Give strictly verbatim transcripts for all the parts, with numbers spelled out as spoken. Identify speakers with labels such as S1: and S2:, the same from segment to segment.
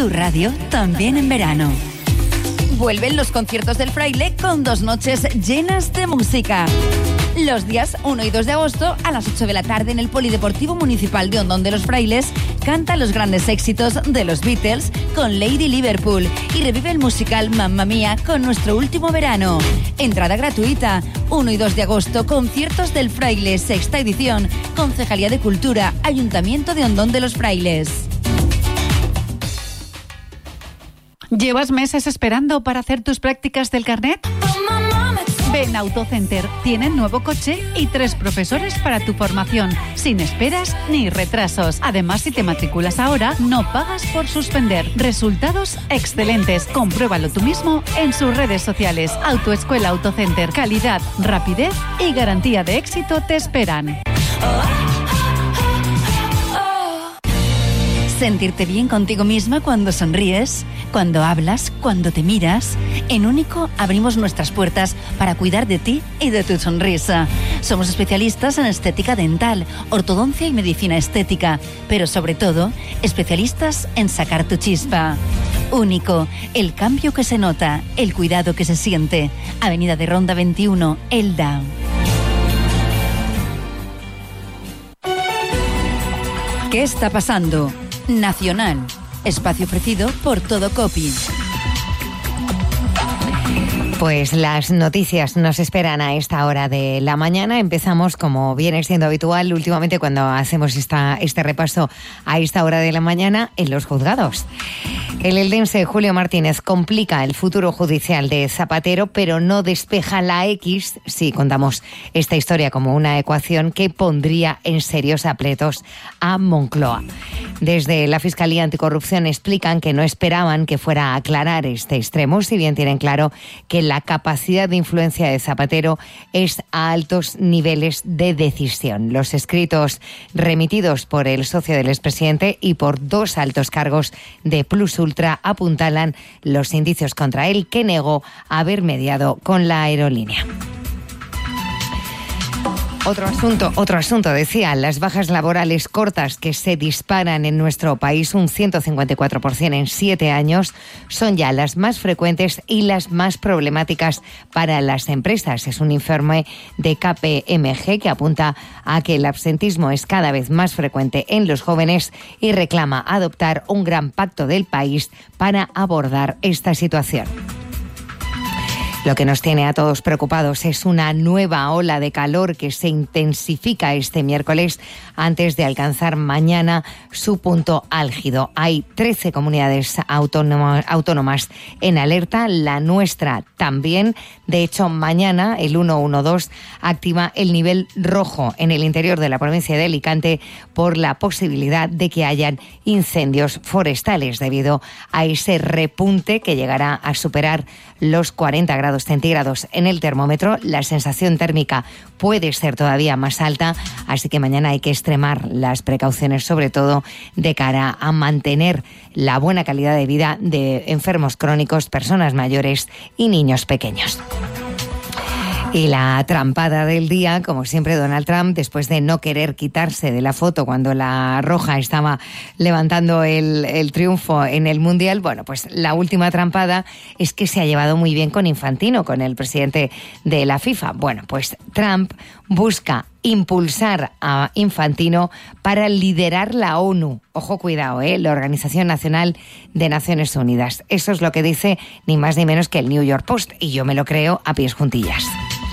S1: Tu radio también en verano. Vuelven los conciertos del Fraile con dos noches llenas de música. Los días uno y dos de agosto a las ocho de la tarde en el Polideportivo Municipal de Ondón de los Frailes canta los grandes éxitos de los Beatles con Lady Liverpool y revive el musical Mamma Mía con Nuestro Último Verano. Entrada gratuita. uno y dos de agosto, conciertos del Fraile, sexta edición. Concejalía de Cultura, Ayuntamiento de Ondón de los Frailes.
S2: ¿Llevas meses esperando para hacer tus prácticas del carnet? Ven a Autocenter, tienen nuevo coche y tres profesores para tu formación, sin esperas ni retrasos. Además, si te matriculas ahora, no pagas por suspender. Resultados excelentes. Compruébalo tú mismo en sus redes sociales. Autoescuela Autocenter, calidad, rapidez y garantía de éxito te esperan.
S1: Sentirte bien contigo misma cuando sonríes, cuando hablas, cuando te miras. En Único abrimos nuestras puertas para cuidar de ti y de tu sonrisa. Somos especialistas en estética dental, ortodoncia y medicina estética, pero sobre todo, especialistas en sacar tu chispa. Único, el cambio que se nota, el cuidado que se siente. Avenida de Ronda veintiuno, Elda. ¿Qué está pasando? Nacional, espacio ofrecido por Todo Copy.
S3: Pues las noticias nos esperan a esta hora de la mañana. Empezamos, como viene siendo habitual últimamente cuando hacemos esta, este repaso a esta hora de la mañana, en los juzgados. El eldense Julio Martínez complica el futuro judicial de Zapatero, pero no despeja la X si contamos esta historia como una ecuación que pondría en serios aprietos a Moncloa. Desde la Fiscalía Anticorrupción explican que no esperaban que fuera a aclarar este extremo, si bien tienen claro que la capacidad de influencia de Zapatero es a altos niveles de decisión. Los escritos remitidos por el socio del expresidente y por dos altos cargos de Plus Ultra apuntalan los indicios contra él, que negó haber mediado con la aerolínea. Otro asunto, otro asunto, decía, las bajas laborales cortas que se disparan en nuestro país, un ciento cincuenta y cuatro por ciento en siete años, son ya las más frecuentes y las más problemáticas para las empresas. Es un informe de K P M G que apunta a que el absentismo es cada vez más frecuente en los jóvenes y reclama adoptar un gran pacto del país para abordar esta situación. Lo que nos tiene a todos preocupados es una nueva ola de calor que se intensifica este miércoles antes de alcanzar mañana su punto álgido. Hay trece comunidades autónomas, autónomas en alerta, la nuestra también. De hecho, mañana el ciento doce activa el nivel rojo en el interior de la provincia de Alicante por la posibilidad de que hayan incendios forestales debido a ese repunte que llegará a superar los cuarenta grados centígrados en el termómetro. La sensación térmica puede ser todavía más alta, así que mañana hay que extremar las precauciones, sobre todo de cara a mantener la buena calidad de vida de enfermos crónicos, personas mayores y niños pequeños. Y la trampada del día, como siempre, Donald Trump, después de no querer quitarse de la foto cuando la Roja estaba levantando el, el triunfo en el Mundial, bueno, pues la última trampada es que se ha llevado muy bien con Infantino, con el presidente de la FIFA. Bueno, pues Trump busca impulsar a Infantino para liderar la ONU. Ojo, cuidado, ¿eh? La Organización Nacional de Naciones Unidas. Eso es lo que dice ni más ni menos que el New York Post, y yo me lo creo a pies juntillas.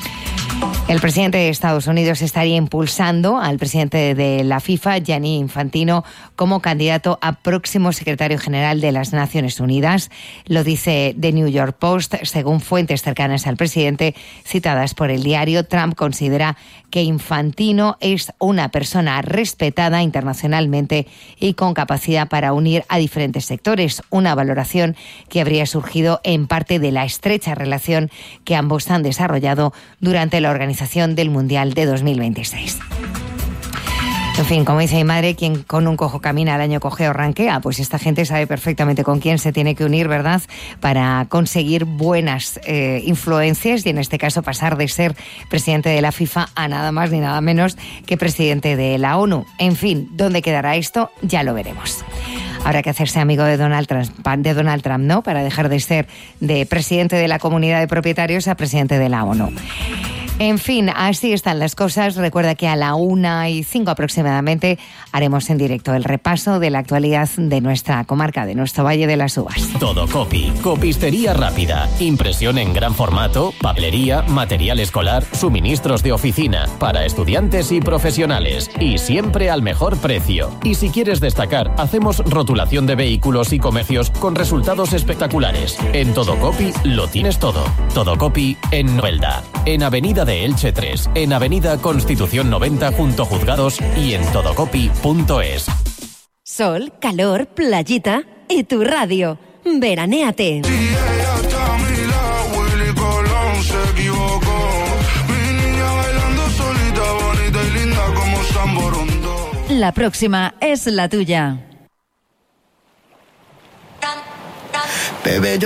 S3: El presidente de Estados Unidos estaría impulsando al presidente de la FIFA, Gianni Infantino, como candidato a próximo secretario general de las Naciones Unidas. Lo dice The New York Post, según fuentes cercanas al presidente citadas por el diario. Trump considera que Infantino es una persona respetada internacionalmente y con capacidad para unir a diferentes sectores, una valoración que habría surgido en parte de la estrecha relación que ambos han desarrollado durante la organización del Mundial de dos mil veintiséis. En fin, como dice mi madre, quien con un cojo camina, al año cojeo ranquea. Pues esta gente sabe perfectamente con quién se tiene que unir, ¿verdad?, para conseguir buenas eh, influencias y en este caso pasar de ser presidente de la FIFA a nada más ni nada menos que presidente de la ONU. En fin, ¿dónde quedará esto? Ya lo veremos. Habrá que hacerse amigo de Donald Trump, de Donald Trump, ¿no? Para dejar de ser de presidente de la Comunidad de Propietarios a presidente de la ONU. En fin, así están las cosas. Recuerda que a la una y cinco aproximadamente haremos en directo el repaso de la actualidad de nuestra comarca, de nuestro Valle de las Uvas.
S4: Todo Copy, copistería rápida, impresión en gran formato, papelería, material escolar, suministros de oficina, para estudiantes y profesionales, y siempre al mejor precio. Y si quieres destacar, hacemos rotulación de vehículos y comercios con resultados espectaculares. En Todo Copy lo tienes todo. Todo Copy en Novelda, en Avenida de Elche tres, en Avenida Constitución noventa junto a Juzgados y en todocopy punto es.
S5: Sol, calor, playita y tu radio. Veranéate.
S1: La próxima es la tuya.
S6: Bebé,